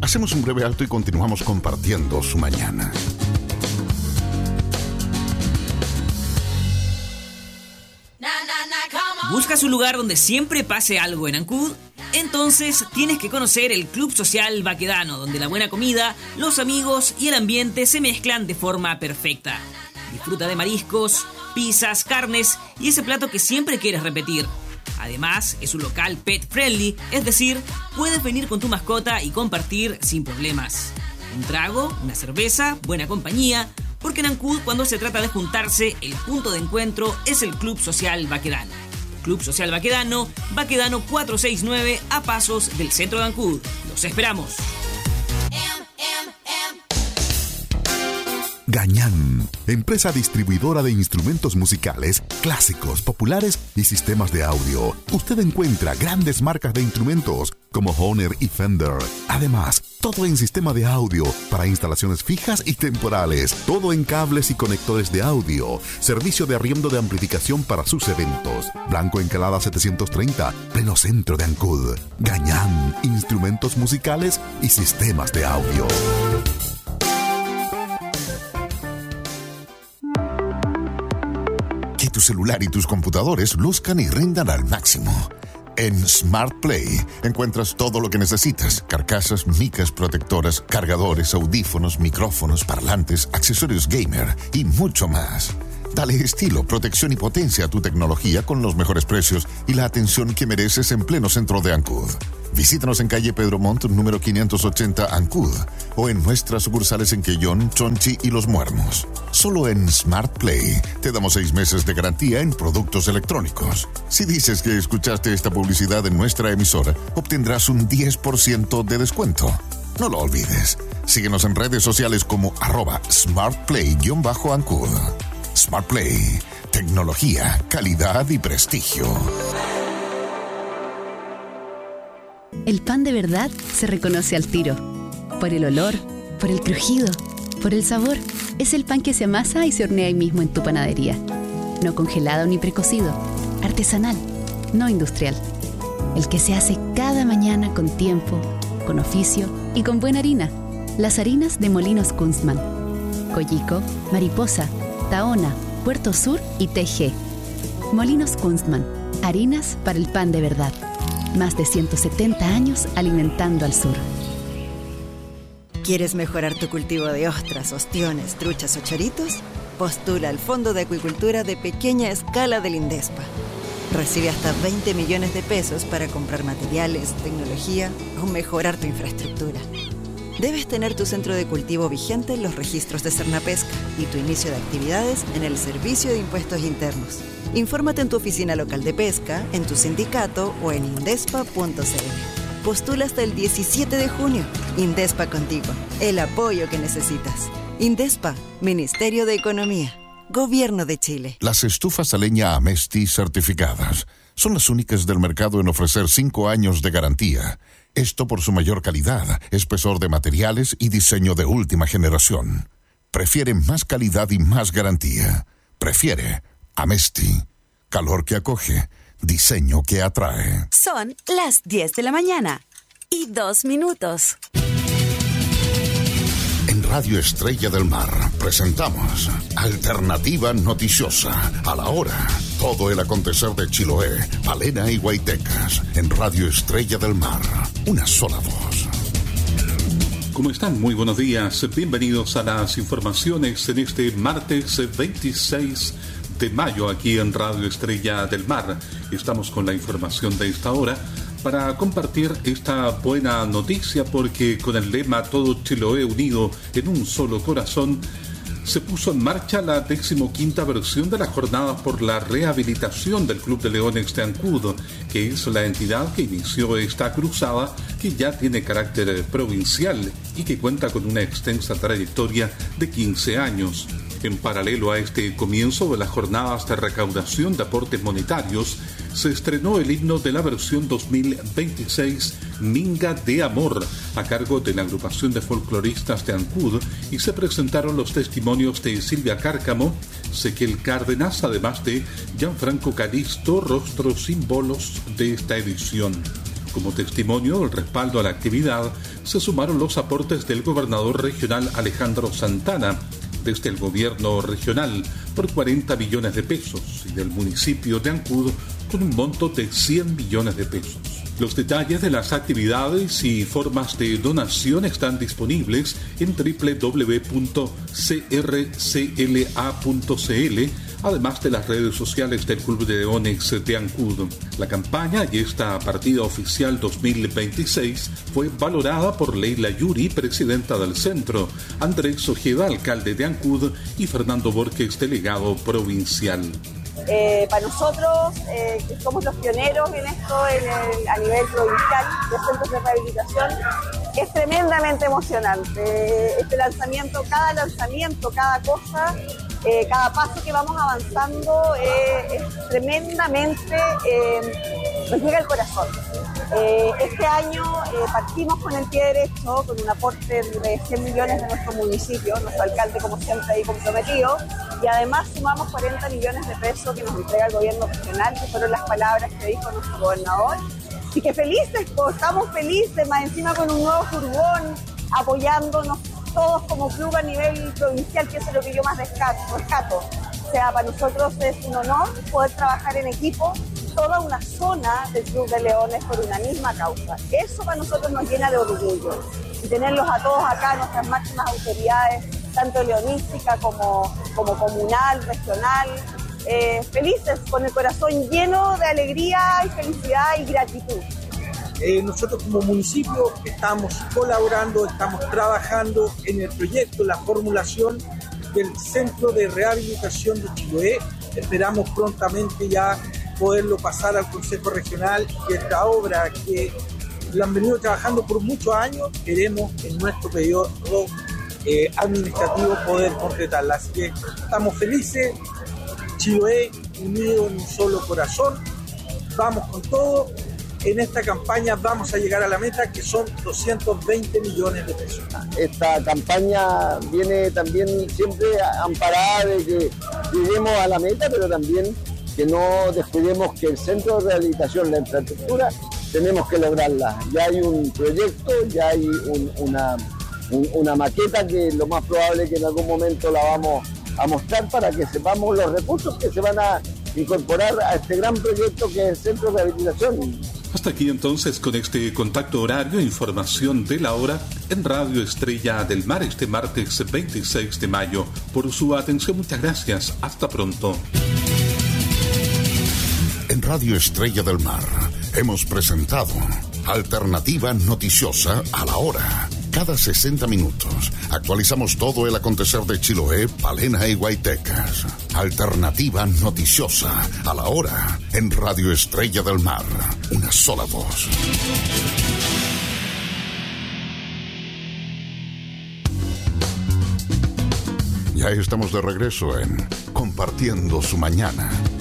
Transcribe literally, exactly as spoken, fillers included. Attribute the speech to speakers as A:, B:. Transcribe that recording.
A: Hacemos un breve alto y continuamos compartiendo su mañana.
B: ¿Buscas un lugar donde siempre pase algo en Ancud? Entonces tienes que conocer el Club Social Baquedano, donde la buena comida, los amigos y el ambiente se mezclan de forma perfecta. Disfruta de mariscos, pizzas, carnes y ese plato que siempre quieres repetir. Además, es un local pet friendly, es decir, puedes venir con tu mascota y compartir sin problemas. Un trago, una cerveza, buena compañía, porque en Ancud, cuando se trata de juntarse, el punto de encuentro es el Club Social Baquedano. Club Social Baquedano, Baquedano cuatrocientos sesenta y nueve, a pasos del centro de Ancud. ¡Los esperamos!
A: Gañán, empresa distribuidora de instrumentos musicales, clásicos, populares y sistemas de audio. Usted encuentra grandes marcas de instrumentos como Hohner y Fender. Además, todo en sistema de audio para instalaciones fijas y temporales. Todo en cables y conectores de audio. Servicio de arriendo de amplificación para sus eventos. Blanco Encalada setecientos treinta, pleno centro de Ancud. Gañán, instrumentos musicales y sistemas de audio. Que tu celular y tus computadores luzcan y rindan al máximo. En Smart Play encuentras todo lo que necesitas: carcasas, micas protectoras, cargadores, audífonos, micrófonos, parlantes, accesorios gamer y mucho más. Dale estilo, protección y potencia a tu tecnología con los mejores precios y la atención que mereces en pleno centro de Ancud. Visítanos en calle Pedro Montt, número quinientos ochenta, Ancud, o en nuestras sucursales en Quellón, Chonchi y Los Muermos. Solo en Smart Play te damos seis meses de garantía en productos electrónicos. Si dices que escuchaste esta publicidad en nuestra emisora, obtendrás un diez por ciento de descuento. No lo olvides. Síguenos en redes sociales como arroba smartplay-ancud. Smart Play, tecnología, calidad y prestigio.
C: El pan de verdad se reconoce al tiro. Por el olor, por el crujido, por el sabor. Es el pan que se amasa y se hornea ahí mismo en tu panadería. No congelado ni precocido. Artesanal, no industrial. El que se hace cada mañana con tiempo, con oficio y con buena harina. Las harinas de Molinos Kunstmann. Coyico, Mariposa, Tahona, Puerto Sur y T G. Molinos Kunstmann. Harinas para el pan de verdad. Más de ciento setenta años alimentando al sur.
D: ¿Quieres mejorar tu cultivo de ostras, ostiones, truchas o choritos? Postula al Fondo de Acuicultura de Pequeña Escala del INDESPA. Recibe hasta veinte millones de pesos para comprar materiales, tecnología o mejorar tu infraestructura. Debes tener tu centro de cultivo vigente en los registros de Cernapesca y tu inicio de actividades en el Servicio de Impuestos Internos. Infórmate en tu oficina local de pesca, en tu sindicato o en indespa punto c l. Postula hasta el diecisiete de junio. INDESPA contigo, el apoyo que necesitas. INDESPA, Ministerio de Economía, Gobierno de Chile.
A: Las estufas a leña Amesti certificadas son las únicas del mercado en ofrecer cinco años de garantía. Esto por su mayor calidad, espesor de materiales y diseño de última generación. Prefiere más calidad y más garantía. Prefiere Amesti. Calor que acoge, diseño que atrae.
E: Son las diez de la mañana y dos minutos.
A: En Radio Estrella del Mar presentamos Alternativa Noticiosa. A la hora, todo el acontecer de Chiloé, Palena y Guaitecas. En Radio Estrella del Mar, una sola voz.
F: ¿Cómo están? Muy buenos días. Bienvenidos a las informaciones en este martes veintiséis de mayo aquí en Radio Estrella del Mar. Estamos con la información de esta hora para compartir esta buena noticia, porque con el lema Todo Chiloé unido en un solo corazón se puso en marcha la decimoquinta versión de la jornada por la rehabilitación del Club de Leones de Ancud, que es la entidad que inició esta cruzada, que ya tiene carácter provincial y que cuenta con una extensa trayectoria de quince años. En paralelo a este comienzo de las jornadas de recaudación de aportes monetarios, se estrenó el himno de la versión dos mil veintiséis, Minga de Amor, a cargo de la agrupación de folcloristas de Ancud, y se presentaron los testimonios de Silvia Cárcamo, Ezequiel Cárdenas, además de Gianfranco Calisto, rostros símbolos de esta edición. Como testimonio del respaldo a la actividad, se sumaron los aportes del gobernador regional Alejandro Santana, desde el gobierno regional por cuarenta millones de pesos y del municipio de Ancud con un monto de cien millones de pesos. Los detalles de las actividades y formas de donación están disponibles en doble u doble u doble u punto c r c l a punto c l, además de las redes sociales del Club de Leones de Ancud. La campaña y esta partida oficial dos mil veintiséis fue valorada por Leila Yuri, presidenta del centro, Andrés Ojeda, alcalde de Ancud, y Fernando Borges, delegado provincial.
G: Eh, para nosotros, eh, que somos los pioneros en esto en el, a nivel provincial de centros de rehabilitación, es tremendamente emocionante. Este lanzamiento, cada lanzamiento, cada cosa, eh, cada paso que vamos avanzando eh, es tremendamente, eh, nos llega al corazón. Eh, este año eh, partimos con el pie derecho, con un aporte de cien millones de nuestro municipio, nuestro alcalde como siempre ahí comprometido, y además sumamos cuarenta millones de pesos que nos entrega el gobierno regional, que fueron las palabras que dijo nuestro gobernador. Y que felices, pues, estamos felices, más encima con un nuevo furgón, apoyándonos todos como club a nivel provincial, que eso es lo que yo más rescato. rescato. O sea, para nosotros es un honor poder trabajar en equipo, toda una zona del Club de Leones por una misma causa. Eso para nosotros nos llena de orgullo. Y tenerlos a todos acá, nuestras máximas autoridades, tanto leonística como, como comunal, regional, eh, felices, con el corazón lleno de alegría y felicidad y gratitud.
H: Eh, nosotros como municipio estamos colaborando, estamos trabajando en el proyecto, la formulación del Centro de Rehabilitación de Chiloé. Esperamos prontamente ya poderlo pasar al Consejo Regional, y esta obra que la han venido trabajando por muchos años, queremos en nuestro periodo eh, administrativo poder concretarla. Así que estamos felices, Chiloé unido en un solo corazón, vamos con todo. En esta campaña vamos a llegar a la meta, que son doscientos veinte millones de pesos.
I: Esta campaña viene también siempre amparada de que lleguemos a la meta, pero también que no descuidemos que el centro de rehabilitación, la infraestructura, tenemos que lograrla. Ya hay un proyecto, ya hay un, una, un, una maqueta que lo más probable es que en algún momento la vamos a mostrar para que sepamos los recursos que se van a incorporar a este gran proyecto que es el centro de rehabilitación.
F: Hasta aquí entonces con este contacto horario, información de la hora en Radio Estrella del Mar este martes veintiséis de mayo. Por su atención, muchas gracias. Hasta pronto.
A: En Radio Estrella del Mar hemos presentado Alternativa Noticiosa a la Hora. Cada sesenta minutos actualizamos todo el acontecer de Chiloé, Palena y Guaytecas. Alternativa Noticiosa a la Hora en Radio Estrella del Mar. Una sola voz. Ya estamos de regreso en Compartiendo su Mañana.